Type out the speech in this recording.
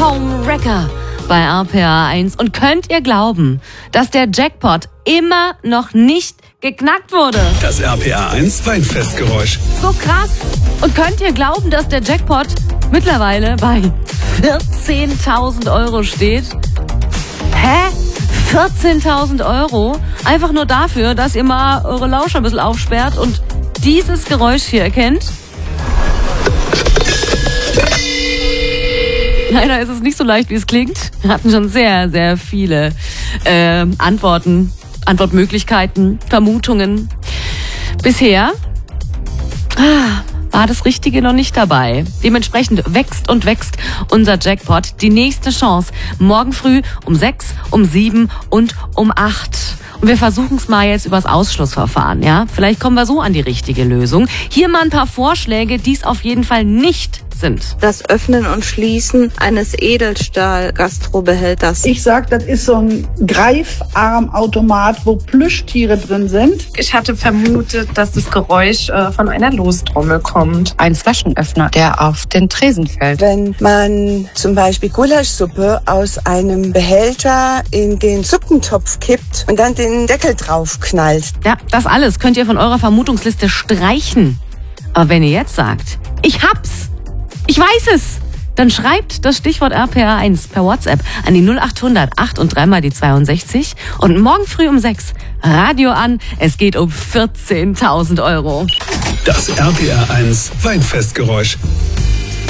Homewrecker bei RPA 1. Und könnt ihr glauben, dass der Jackpot immer noch nicht geknackt wurde? Das RPA 1 Weinfestgeräusch. So krass. Und könnt ihr glauben, dass der Jackpot mittlerweile bei 14.000 Euro steht? Hä? 14.000 Euro? Einfach nur dafür, dass ihr mal eure Lauscher ein bisschen aufsperrt und dieses Geräusch hier erkennt? Leider ist es nicht so leicht, wie es klingt. Wir hatten schon sehr, sehr viele Antwortmöglichkeiten, Vermutungen. Bisher war das Richtige noch nicht dabei. Dementsprechend wächst und wächst unser Jackpot. Die nächste Chance morgen früh um 6, um 7 und um 8. Und wir versuchen es mal jetzt übers Ausschlussverfahren, ja? Vielleicht kommen wir so an die richtige Lösung. Hier mal ein paar Vorschläge, die es auf jeden Fall nicht sind. Das Öffnen und Schließen eines Edelstahl-Gastrobehälters. Ich sag, das ist so ein Greifarmautomat, wo Plüschtiere drin sind. Ich hatte vermutet, dass das Geräusch von einer Lostrommel kommt. Ein Flaschenöffner, der auf den Tresen fällt. Wenn man zum Beispiel Gulaschsuppe aus einem Behälter in den Suppentopf kippt und dann den Deckel draufknallt. Ja, das alles könnt ihr von eurer Vermutungsliste streichen. Aber wenn ihr jetzt sagt, ich hab's, ich weiß es, dann schreibt das Stichwort RPA 1 per WhatsApp an die 0800 8 und 3 mal die 62 und morgen früh um 6 Radio an. Es geht um 14.000 Euro. Das RPA 1 Weinfestgeräusch.